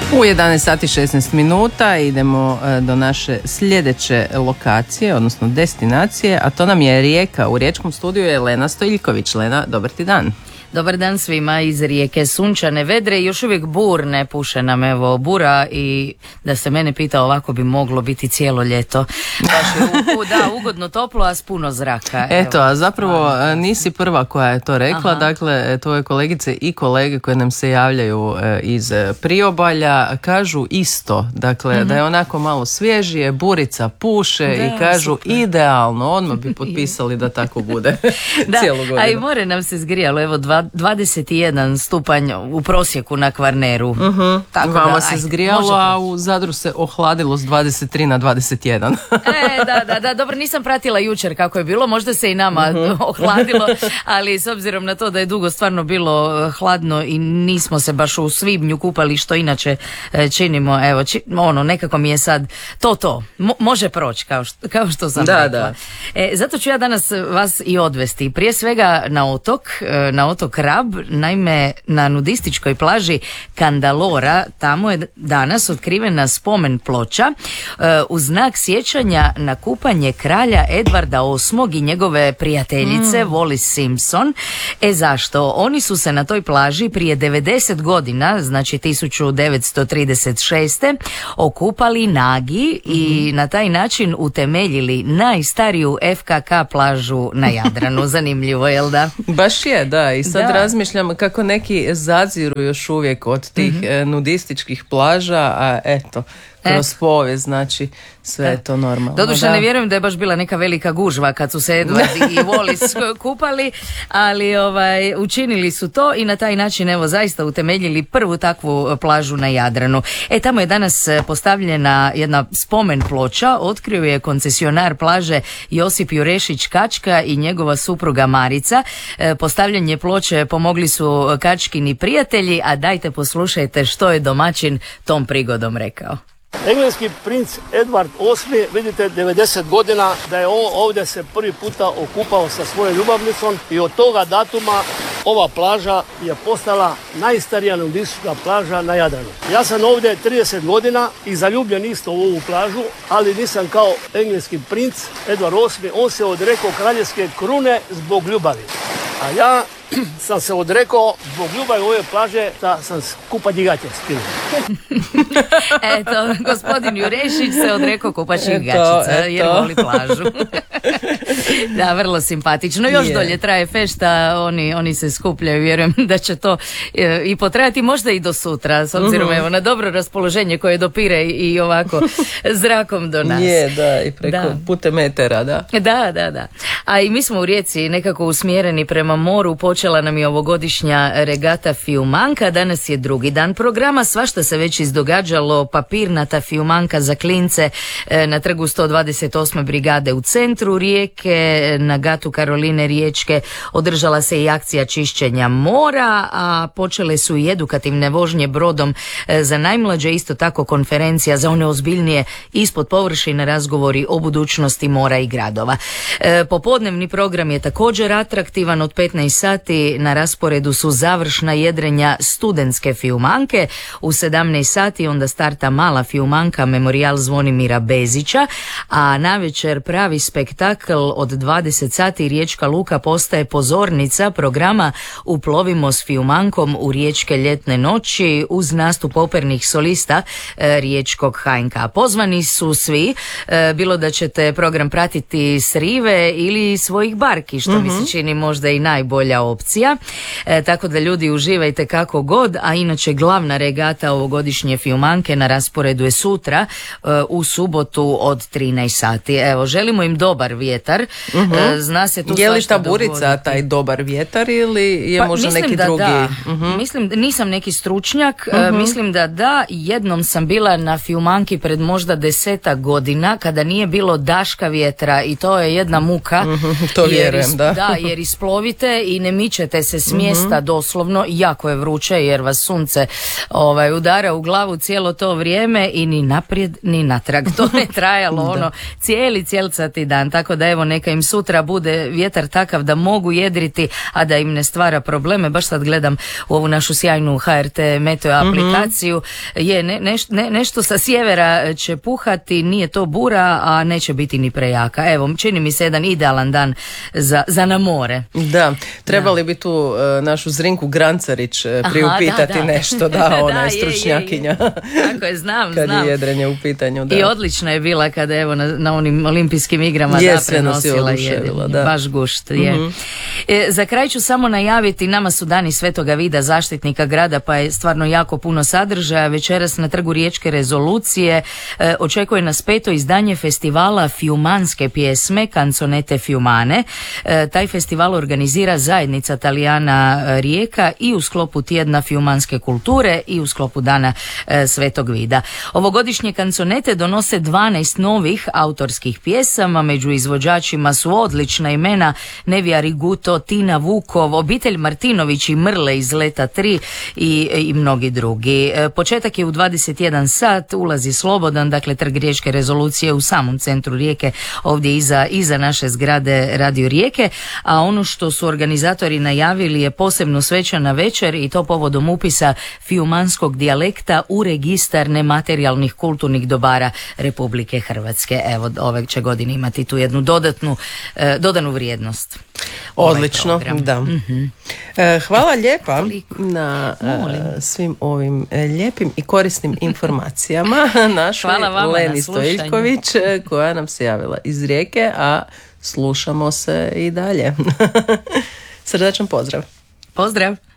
U 11 sati 16 minuta idemo do naše sljedeće lokacije, odnosno destinacije, a to nam je Rijeka. U riječkom studiju je Lena Stojiljković. Lena, dobar ti dan. Dobar dan svima iz Rijeke, sunčane, vedre i još uvijek burne, puše nam evo bura i da se mene pita ovako bi moglo biti cijelo ljeto. Baš je ugodno toplo, a s puno zraka. Eto, a zapravo nisi prva koja je to rekla. Aha. Dakle, tvoje kolegice i kolege koje nam se javljaju iz priobalja kažu isto, dakle da je onako malo svježije, burica puše da, i kažu super. Idealno, odmah bi potpisali da tako bude cijelu godinu. A i more nam se zgrijalo, evo 21 stupanj u prosjeku na Kvarneru. Tako vama se zgrijalo, a u Zadru se ohladilo s 23 na 21. Da, dobro, nisam pratila jučer kako je bilo, možda se i nama ohladilo, ali s obzirom na to da je dugo stvarno bilo hladno i nismo se baš u svibnju kupali što inače činimo, evo, nekako mi je sad to, može proći kao što sam rekla. Zato ću ja danas vas i odvesti, prije svega na otok Rab, naime na nudističkoj plaži Kandalora, tamo je danas otkrivena spomen ploča u znak sjećanja na kupanje kralja Edvarda VIII i njegove prijateljice Wallis Simpson. Zašto? Oni su se na toj plaži prije 90 godina, znači 1936. okupali nagi i na taj način utemeljili najstariju FKK plažu na Jadranu. Zanimljivo, jel da? Baš je, da. I sad razmišljam kako neki zaziru još uvijek od tih nudističkih plaža, a eto, kroz povijest, znači sve je to normalno. Doduše ne vjerujem da je baš bila neka velika gužva kad su se Edward i Wallis kupali, ali učinili su to i na taj način evo zaista utemeljili prvu takvu plažu na Jadranu. Tamo je danas postavljena jedna spomen ploča, otkrio je koncesionar plaže Josip Jurešić Kačka i njegova supruga Marica. Postavljanje ploče pomogli su Kačkini prijatelji, a dajte poslušajte što je domaćin tom prigodom rekao. Engleski princ Edward VIII, vidite, 90 godina da je on ovdje se prvi puta okupao sa svojom ljubavnicom i od toga datuma ova plaža je postala najstarija nudistička plaža na Jadranu. Ja sam ovdje 30 godina i zaljubljen isto u ovu plažu, ali nisam kao engleski princ Edward VIII, on se odrekao kraljevske krune zbog ljubavi. A ja sam se odrekao zbog ljubavi ove plaže da sam kupaćih gaća skinuo. Eto, gospodin Jurešić se odrekao kupaćih gaćica jer voli plažu. Da, vrlo simpatično. Još dolje traje fešta, oni se skupljaju, vjerujem da će to i potrajati možda i do sutra, s obzirom evo na dobro raspoloženje koje dopire i ovako zrakom do nas. I preko putem etera, da. Da. A i mi smo u Rijeci nekako usmjereni prema moru, počela nam je ovogodišnja regata Fiumanka, danas je drugi dan programa, svašta se već izdogađalo, papirnata Fiumanka za klince na trgu 128. brigade u centru Rijeke, na gatu Karoline Riječke održala se i akcija čišćenja mora, a počele su i edukativne vožnje brodom za najmlađe, isto tako konferencija za one ozbiljnije ispod površine, razgovori o budućnosti mora i gradova. Popodnevni program je također atraktivan, od 15 sati na rasporedu su završna jedrenja studentske Fiumanke, u 17 sati onda starta mala Fiumanka Memorijal Zvonimira Bezića, a navečer pravi spektakl od 20 sati Riječka luka postaje pozornica programa Uplovimo s Fiumankom u riječke ljetne noći uz nastup opernih solista Riječkog HNK. Pozvani su svi, bilo da ćete program pratiti s rive ili svojih barki, što mi se čini možda i najbolja opcija. Tako da ljudi uživajte kako god, a inače glavna regata ovogodišnje Fiumanke na rasporedu je sutra u subotu od 13 sati. Evo, želimo im dobar vjetar. Zna se tu je li ta burica taj dobar vjetar ili je možda neki drugi? Mislim, nisam neki stručnjak, mislim da jednom sam bila na Fiumanki pred možda 10 godina kada nije bilo daška vjetra i to je jedna muka. To vjerujem, da. Jer isplovite i ne mičete se s mjesta doslovno, jako je vruće jer vas sunce udara u glavu cijelo to vrijeme i ni naprijed ni natrag. To je trajalo cijeli cijelcati dan, tako da evo neka im sutra bude vjetar takav da mogu jedriti, a da im ne stvara probleme. Baš sad gledam u ovu našu sjajnu HRT meteo aplikaciju, je nešto sa sjevera će puhati, nije to bura, a neće biti ni prejaka. Evo, čini mi se jedan idealan dan za na more. Da, trebali bi tu našu Zrinku Grancarić priupitati nešto, ona je stručnjakinja. Tako je, znam. Kad je jedrenje u pitanju, da. I odlična je bila kada evo na onim olimpijskim igrama prenosila jedrenje. Baš gušt, je. Za kraj ću samo najaviti, nama su dani Svetoga Vida, zaštitnika grada, pa je stvarno jako puno sadržaja. Večeras na Trgu Riječke rezolucije očekuje nas 5. izdanje festivala fiumanske pjesme Canzonette Fiumane. Taj festival organizira zajednica Talijana Rijeka i u sklopu tjedna fiumanske kulture i u sklopu dana Svetog Vida. Ovogodišnje kanconete donose 12 novih autorskih pjesama, među izvođačima su odlična imena Nevija Riguto, Tina Vukov, obitelj Martinović i Mrle iz Leta 3 i mnogi drugi. Početak je u 21 sat, ulazi slobodan, dakle Trg Riječke rezolucije u samom centru Rijeke, ovdje iza naše zgrade Radio Rijeke, a ono što su organizatori najavili je posebno svečana večer i to povodom upisa fiumanskog dijalekta u registar nematerijalnih kulturnih dobara Republike Hrvatske. Evo, ove će godine imati tu jednu dodanu vrijednost. Odlično, da. Hvala lijepa na svim ovim lijepim i korisnim informacijama našoj Leni Stojiljković, koja nam se javila iz Rijeke, a slušamo se i dalje. Srdačan pozdrav. Pozdrav.